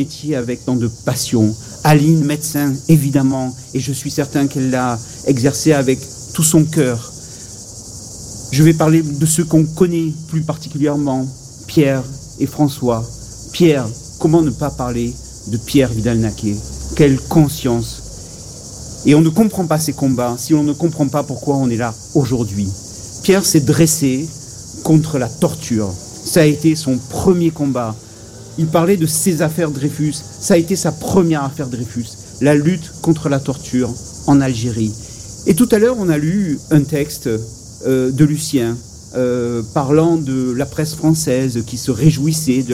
métier avec tant de passion. Aline, médecin, évidemment, et je suis certain qu'elle l'a exercé avec tout son cœur. Je vais parler de ceux qu'on connaît plus particulièrement, Pierre et François. Pierre, comment ne pas parler de Pierre Vidal-Naquet? Quelle conscience! Et on ne comprend pas ces combats si on ne comprend pas pourquoi on est là aujourd'hui. Pierre s'est dressé contre la torture. Ça a été son premier combat. Il parlait de ses affaires Dreyfus. Ça a été sa première affaire Dreyfus. La lutte contre la torture en Algérie. Et tout à l'heure, on a lu un texte de Lucien parlant de la presse française qui se réjouissait de